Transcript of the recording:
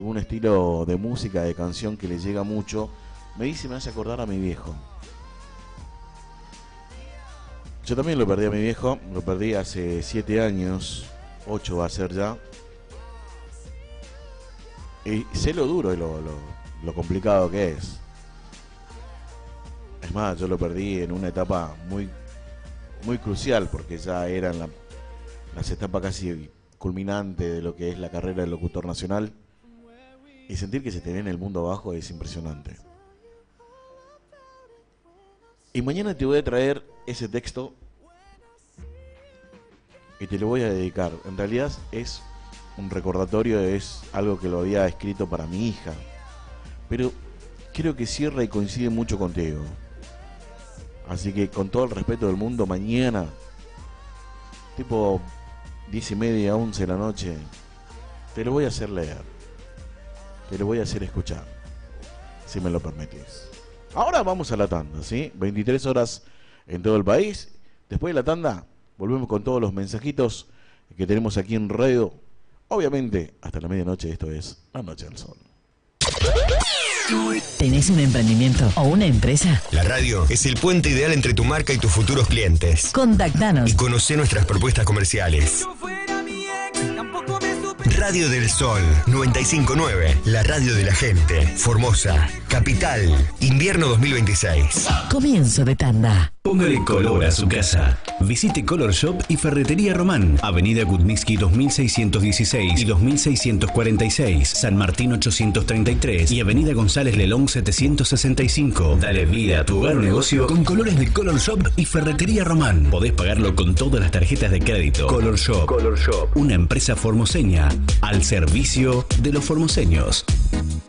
un estilo de música, de canción que le llega mucho. Me hace acordar a mi viejo. Yo también lo perdí a mi viejo, lo perdí hace 7 años, 8 va a ser ya. Y sé lo duro y lo complicado que es. Es más, yo lo perdí en una etapa muy, muy crucial, porque ya eran las etapas casi culminantes de lo que es la carrera del locutor nacional. Y sentir que se te viene el mundo abajo es impresionante. Y mañana te voy a traer ese texto y te lo voy a dedicar. En realidad es un recordatorio, es algo que lo había escrito para mi hija, pero creo que cierra y coincide mucho contigo. Así que con todo el respeto del mundo, mañana, tipo 10:30, 11 de la noche, te lo voy a hacer leer, te lo voy a hacer escuchar, si me lo permitís. Ahora vamos a la tanda, ¿sí? 23 horas en todo el país. Después de la tanda, volvemos con todos los mensajitos que tenemos aquí en radio. Obviamente, hasta la medianoche. Esto es La Noche del Sol. ¿Tenés un emprendimiento o una empresa? La radio es el puente ideal entre tu marca y tus futuros clientes. Contactanos Y conocé nuestras propuestas comerciales. Radio del Sol 95.9, la radio de la gente. Formosa, Capital, invierno 2026. Comienzo de tanda. Póngale color a su casa. Visite Color Shop y Ferretería Román, Avenida Kutnitsky 2616 y 2646, San Martín 833 y Avenida González Lelón 765. Dale vida a tu hogar o negocio con colores de Color Shop y Ferretería Román. Podés pagarlo con todas las tarjetas de crédito. Color Shop, una empresa formoseña al servicio de los formoseños.